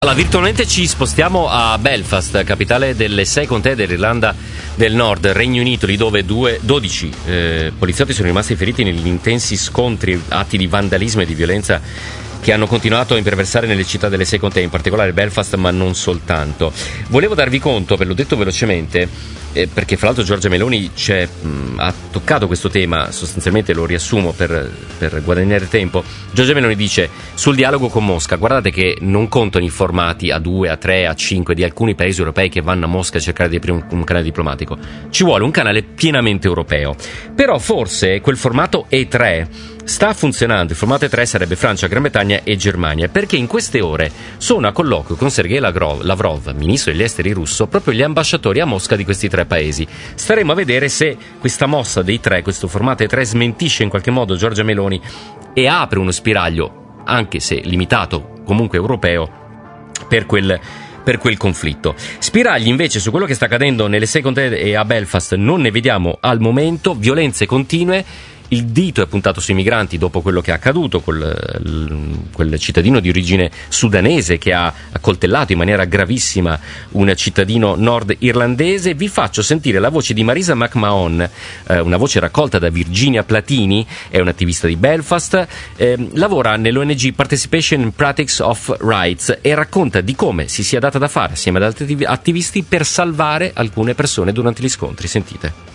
Allora, virtualmente ci spostiamo a Belfast, capitale delle 6 contee dell'Irlanda del Nord, Regno Unito, lì dove 12 poliziotti sono rimasti feriti negli intensi scontri, atti di vandalismo e di violenza che hanno continuato a imperversare nelle città delle 6 contee, in particolare Belfast, ma non soltanto. Volevo darvi conto, ve l'ho detto velocemente, perché fra l'altro Giorgia Meloni ha toccato questo tema, sostanzialmente lo riassumo per guadagnare tempo. Giorgia Meloni dice sul dialogo con Mosca: guardate che non contano i formati A2, A3, A5 di alcuni paesi europei che vanno a Mosca a cercare di aprire un canale diplomatico, ci vuole un canale pienamente europeo. Però forse quel formato E3 sta funzionando. Il formato E3 sarebbe Francia, Gran Bretagna e Germania, perché in queste ore sono a colloquio con Sergei Lavrov, ministro degli esteri russo, proprio gli ambasciatori a Mosca di questi 3 paesi. Staremo a vedere se questa mossa dei 3, questo formato E3, smentisce in qualche modo Giorgia Meloni e apre uno spiraglio, anche se limitato, comunque europeo, per quel conflitto. Spiragli invece su quello che sta accadendo nelle 6 contee e a Belfast non ne vediamo al momento. Violenze continue. Il dito è puntato sui migranti dopo quello che è accaduto, quel cittadino di origine sudanese che ha accoltellato in maniera gravissima un cittadino nord-irlandese. Vi faccio sentire la voce di Marisa McMahon, una voce raccolta da Virginia Platini, è un'attivista di Belfast, lavora nell'ONG Participation in Practice of Rights e racconta di come si sia data da fare assieme ad altri attivisti per salvare alcune persone durante gli scontri. Sentite.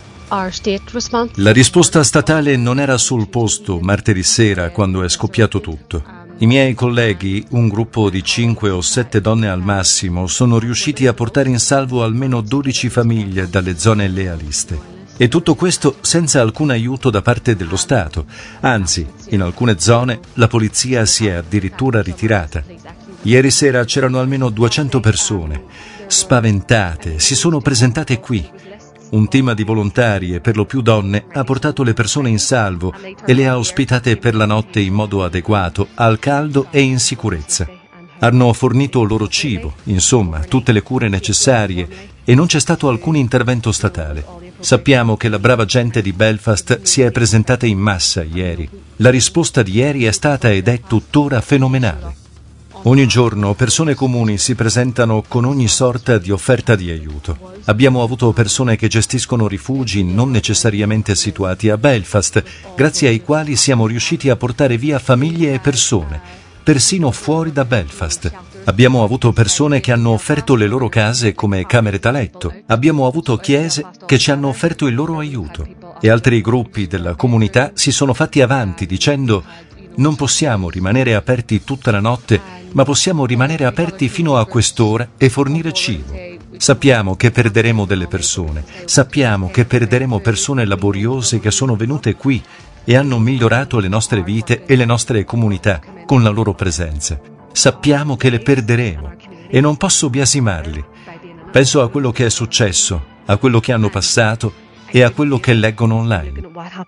La risposta statale non era sul posto martedì sera quando è scoppiato tutto. I miei colleghi, un gruppo di 5 o 7 donne al massimo, sono riusciti a portare in salvo almeno 12 famiglie dalle zone lealiste. E tutto questo senza alcun aiuto da parte dello Stato. Anzi, in alcune zone la polizia si è addirittura ritirata. Ieri sera c'erano almeno 200 persone. Spaventate, si sono presentate qui. Un team di volontarie, per lo più donne, ha portato le persone in salvo e le ha ospitate per la notte in modo adeguato, al caldo e in sicurezza. Hanno fornito loro cibo, insomma, tutte le cure necessarie e non c'è stato alcun intervento statale. Sappiamo che la brava gente di Belfast si è presentata in massa ieri. La risposta di ieri è stata ed è tuttora fenomenale. Ogni giorno persone comuni si presentano con ogni sorta di offerta di aiuto. Abbiamo avuto persone che gestiscono rifugi non necessariamente situati a Belfast, grazie ai quali siamo riusciti a portare via famiglie e persone, persino fuori da Belfast. Abbiamo avuto persone che hanno offerto le loro case come camere da letto. Abbiamo avuto chiese che ci hanno offerto il loro aiuto. E altri gruppi della comunità si sono fatti avanti dicendo: non possiamo rimanere aperti tutta la notte, ma possiamo rimanere aperti fino a quest'ora e fornire cibo. Sappiamo che perderemo delle persone, sappiamo che perderemo persone laboriose che sono venute qui e hanno migliorato le nostre vite e le nostre comunità con la loro presenza. Sappiamo che le perderemo e non posso biasimarli. Penso a quello che è successo, a quello che hanno passato e a quello che leggono online.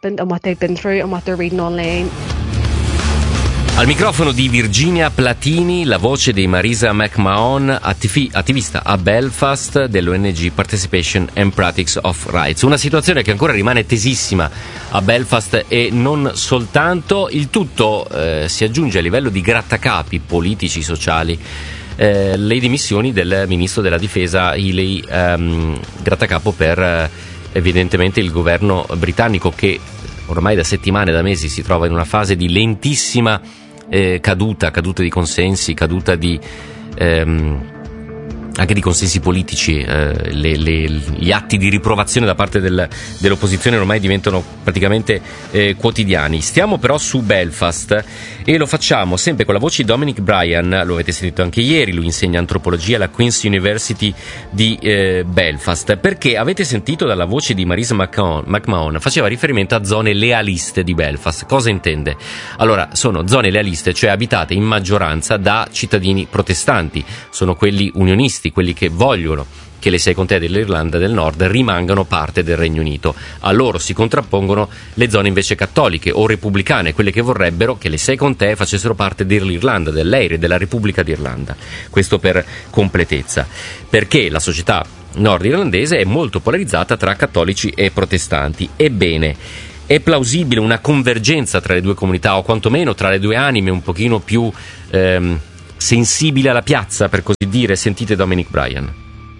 Al microfono di Virginia Platini, la voce di Marisa McMahon, attivista a Belfast dell'ONG Participation and Practice of Rights. Una situazione che ancora rimane tesissima a Belfast e non soltanto. Il tutto si aggiunge a livello di grattacapi politici, sociali, le dimissioni del ministro della difesa Healey, grattacapo per evidentemente il governo britannico, che ormai da settimane, da mesi si trova in una fase di lentissima caduta di consensi, caduta di anche di consensi politici. Gli atti di riprovazione da parte dell'opposizione ormai diventano praticamente quotidiani. Stiamo però su Belfast e lo facciamo sempre con la voce di Dominic Bryan. Lo avete sentito anche ieri, lui insegna antropologia alla Queen's University di Belfast. Perché avete sentito dalla voce di Marisa McMahon, faceva riferimento a zone lealiste di Belfast. Cosa intende? Allora, sono zone lealiste, cioè abitate in maggioranza da cittadini protestanti, sono quelli unionisti, quelli che vogliono che le 6 contee dell'Irlanda del Nord rimangano parte del Regno Unito. A loro si contrappongono le zone invece cattoliche o repubblicane, quelle che vorrebbero che le 6 contee facessero parte dell'Irlanda, dell'Eire, della Repubblica d'Irlanda. Questo per completezza, perché la società nord-irlandese è molto polarizzata tra cattolici e protestanti. Ebbene, è plausibile una convergenza tra le due comunità, o quantomeno tra le due anime un pochino più sensibile alla piazza, per così dire? Sentite Dominic Bryan.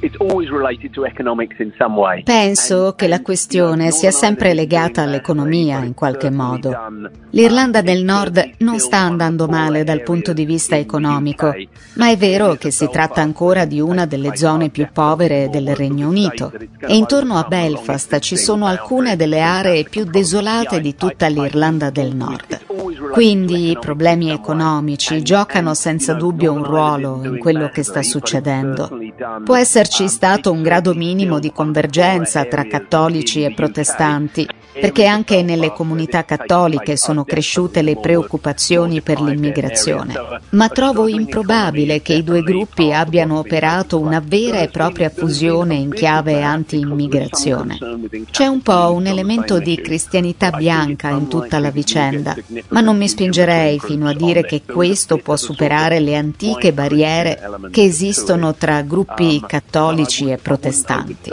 Penso che la questione sia sempre legata all'economia in qualche modo. L'Irlanda del Nord non sta andando male dal punto di vista economico, ma è vero che si tratta ancora di una delle zone più povere del Regno Unito e intorno a Belfast ci sono alcune delle aree più desolate di tutta l'Irlanda del Nord. Quindi i problemi economici giocano senza dubbio un ruolo in quello che sta succedendo. Può esserci stato un grado minimo di convergenza tra cattolici e protestanti, perché anche nelle comunità cattoliche sono cresciute le preoccupazioni per l'immigrazione. Ma trovo improbabile che i due gruppi abbiano operato una vera e propria fusione in chiave anti-immigrazione. C'è un po' un elemento di cristianità bianca in tutta la vicenda, ma non mi spingerei fino a dire che questo può superare le antiche barriere che esistono tra gruppi cattolici e protestanti.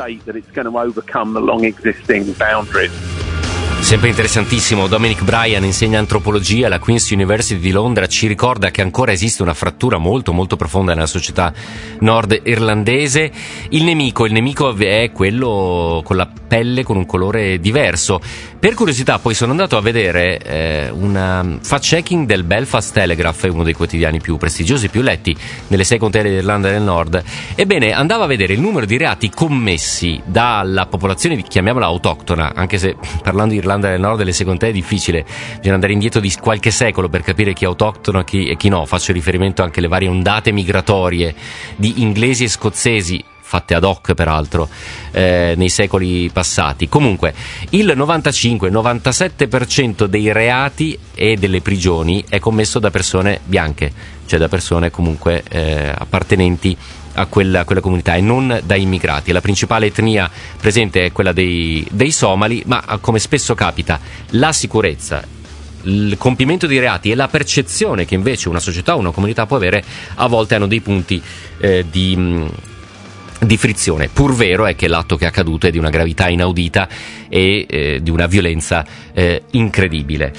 Sempre interessantissimo, Dominic Bryan insegna antropologia alla Queen's University di Londra, ci ricorda che ancora esiste una frattura molto molto profonda nella società nord-irlandese. Il nemico è quello con la pelle con un colore diverso. Per curiosità poi sono andato a vedere un fact-checking del Belfast Telegraph, uno dei quotidiani più prestigiosi e più letti nelle 6 contee dell'Irlanda del Nord. Ebbene, andavo a vedere il numero di reati commessi dalla popolazione, chiamiamola autoctona, anche se parlando di Irlanda del Nord e le 6 contee è difficile, bisogna andare indietro di qualche secolo per capire chi è autoctono e chi no. Faccio riferimento anche alle varie ondate migratorie di inglesi e scozzesi, fatte ad hoc peraltro, nei secoli passati. Comunque il 95-97% dei reati e delle prigioni è commesso da persone bianche, cioè da persone comunque appartenenti a quella comunità e non da immigrati. La principale etnia presente è quella dei somali, ma come spesso capita, la sicurezza, il compimento di reati e la percezione che invece una società o una comunità può avere a volte hanno dei punti di frizione. Pur vero è che l'atto che è accaduto è di una gravità inaudita e di una violenza incredibile.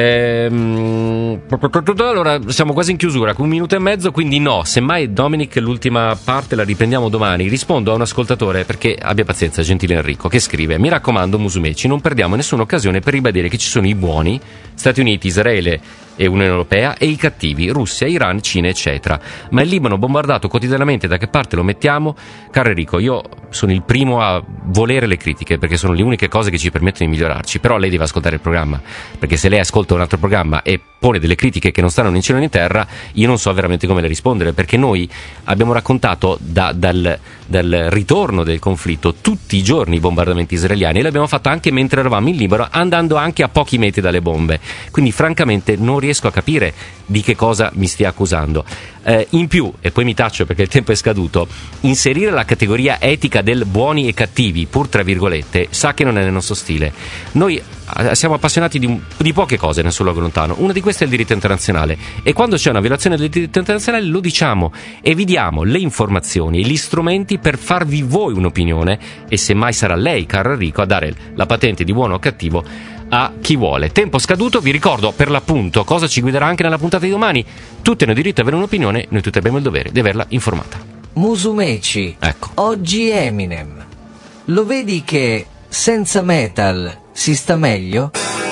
Allora siamo quasi in chiusura con 1 minuto e mezzo, quindi no, semmai Dominic l'ultima parte la riprendiamo domani. Rispondo a un ascoltatore, perché abbia pazienza, gentile Enrico, che scrive: mi raccomando Musumeci, non perdiamo nessuna occasione per ribadire che ci sono i buoni, Stati Uniti, Israele e Unione Europea, e i cattivi, Russia, Iran, Cina, eccetera. Ma il Libano bombardato quotidianamente, da che parte lo mettiamo? Caro Enrico, io sono il primo a volere le critiche, perché sono le uniche cose che ci permettono di migliorarci, però lei deve ascoltare il programma, perché se lei ascolta un altro programma e pone delle critiche che non stanno né in cielo né in terra, io non so veramente come le rispondere, perché noi abbiamo raccontato dal ritorno del conflitto tutti i giorni i bombardamenti israeliani, e l'abbiamo fatto anche mentre eravamo in Libano, andando anche a pochi metri dalle bombe, quindi francamente non riesco a capire di che cosa mi stia accusando. In più, e poi mi taccio perché il tempo è scaduto, inserire la categoria etica del buoni e cattivi, pur tra virgolette, sa che non è nel nostro stile. Noi siamo appassionati di poche cose nel suo luogo lontano, una di queste è il diritto internazionale, e quando c'è una violazione del diritto internazionale lo diciamo e vi diamo le informazioni e gli strumenti per farvi voi un'opinione, e semmai sarà lei, caro Enrico, a dare la patente di buono o cattivo a chi vuole. Tempo scaduto, vi ricordo per l'appunto cosa ci guiderà anche nella puntata di domani. Tutti hanno diritto ad avere un'opinione, noi tutti abbiamo il dovere di averla informata. Musumeci, ecco. Oggi Eminem, lo vedi che senza metal si sta meglio?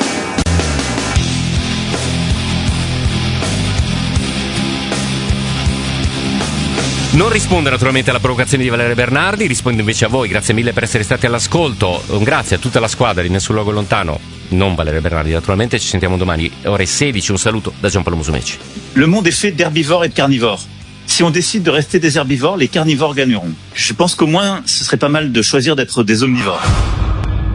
Non risponde naturalmente alla provocazione di Valerio Bernardi, rispondo invece a voi. Grazie mille per essere stati all'ascolto, un grazie a tutta la squadra di Nessun Luogo Lontano, non Valerio Bernardi naturalmente. Ci sentiamo domani ore 16, un saluto da Giampaolo Musumeci. Le monde est fait d'herbivores et de carnivores. Si on décide de rester des herbivores, les carnivores gagneront. Je pense qu'au moins ce serait pas mal de choisir d'être des omnivores.